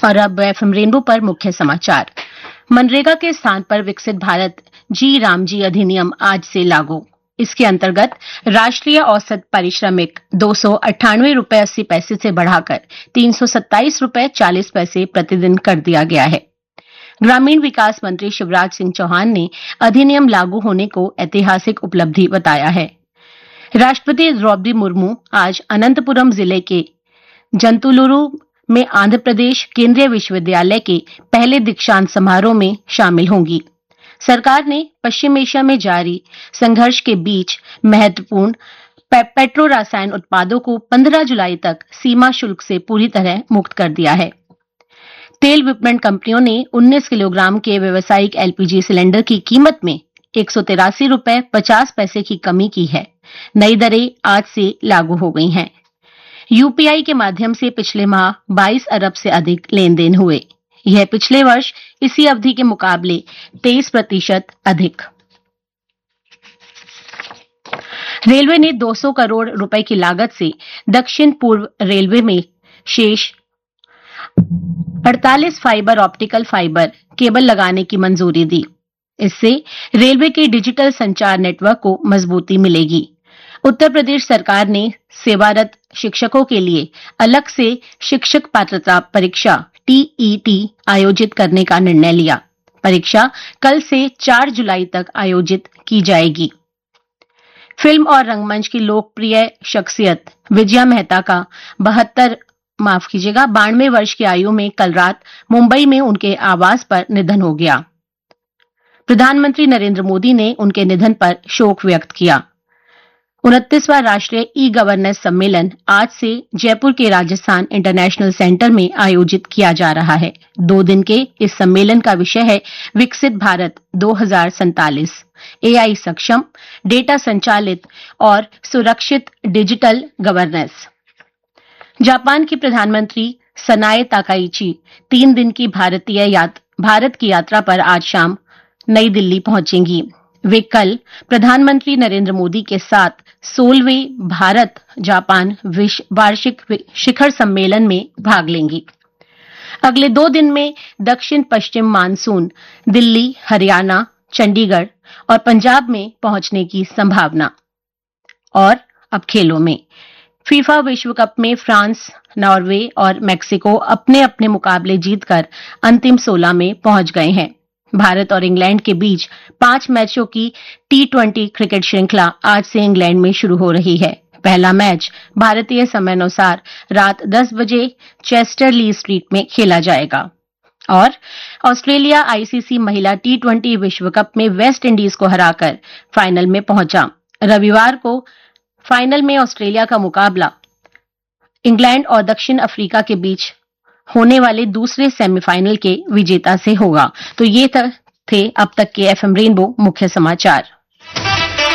और अब FM rainbow पर मुख्य समाचार। मनरेगा के स्थान पर विकसित भारत जी रामजी अधिनियम आज से लागू। इसके अंतर्गत राष्ट्रीय औसत पारिश्रमिक 298 रुपए 80 पैसे से बढ़ाकर 327 रुपए 40 पैसे प्रतिदिन कर दिया गया है। ग्रामीण विकास मंत्री शिवराज सिंह चौहान ने अधिनियम लागू होने को ऐतिहासिक उपलब्धि बताया है। राष्ट्रपति द्रौपदी मुर्मू आज अनंतपुरम जिले के जंतुलुरु में आंध्र प्रदेश केंद्रीय विश्वविद्यालय के पहले दीक्षांत समारोह में शामिल होंगी। सरकार ने पश्चिम एशिया में जारी संघर्ष के बीच महत्वपूर्ण पेट्रो रसायन उत्पादों को 15 जुलाई तक सीमा शुल्क से पूरी तरह मुक्त कर दिया है। तेल विपणन कंपनियों ने 19 किलोग्राम के व्यावसायिक एलपीजी सिलेंडर की कीमत में 183 रुपए 50 पैसे की कमी की है। नई दरें आज से लागू हो गई हैं। यूपीआई के माध्यम से पिछले माह 22 अरब से अधिक लेन देन हुए। यह पिछले वर्ष इसी अवधि के मुकाबले 23% अधिक। रेलवे ने 200 करोड़ रुपए की लागत से दक्षिण पूर्व रेलवे में शेष 48 फाइबर ऑप्टिकल फाइबर केबल लगाने की मंजूरी दी। इससे रेलवे के डिजिटल संचार नेटवर्क को मजबूती मिलेगी। उत्तर प्रदेश सरकार ने सेवारत शिक्षकों के लिए अलग से शिक्षक पात्रता परीक्षा टीईटी आयोजित करने का निर्णय लिया। परीक्षा कल से 4 जुलाई तक आयोजित की जाएगी। फिल्म और रंगमंच की लोकप्रिय शख्सियत विजया मेहता का 92 वर्ष की आयु में कल रात मुंबई में उनके आवास पर निधन हो गया। प्रधानमंत्री नरेंद्र मोदी ने उनके निधन पर शोक व्यक्त किया। 29वां राष्ट्रीय ई गवर्नेंस सम्मेलन आज से जयपुर के राजस्थान इंटरनेशनल सेंटर में आयोजित किया जा रहा है। 2 दिन के इस सम्मेलन का विषय है विकसित भारत 2047, एआई सक्षम, डेटा संचालित और सुरक्षित डिजिटल गवर्नेंस। जापान की प्रधानमंत्री सनाए ताकाइची 3 दिन की भारत की यात्रा पर आज शाम नई दिल्ली पहुंचेंगी। वे कल प्रधानमंत्री नरेंद्र मोदी के साथ 16वें भारत जापान वार्षिक शिखर सम्मेलन में भाग लेंगी। अगले 2 दिन में दक्षिण पश्चिम मानसून दिल्ली, हरियाणा, चंडीगढ़ और पंजाब में पहुंचने की संभावना। और अब खेलों में फीफा विश्व कप में फ्रांस, नॉर्वे और मेक्सिको अपने अपने मुकाबले जीतकर अंतिम 16 में पहुंच गए हैं। भारत और इंग्लैंड के बीच 5 मैचों की टी20 क्रिकेट श्रृंखला आज से इंग्लैंड में शुरू हो रही है। पहला मैच भारतीय समयानुसार रात 10 बजे चेस्टर ली स्ट्रीट में खेला जाएगा। और ऑस्ट्रेलिया आईसीसी महिला टी20 विश्व कप में वेस्ट इंडीज को हराकर फाइनल में पहुंचा। रविवार को फाइनल में ऑस्ट्रेलिया का मुकाबला इंग्लैंड और दक्षिण अफ्रीका के बीच होने वाले दूसरे सेमीफाइनल के विजेता से होगा। तो ये थे अब तक के एफएम रेनबो मुख्य समाचार।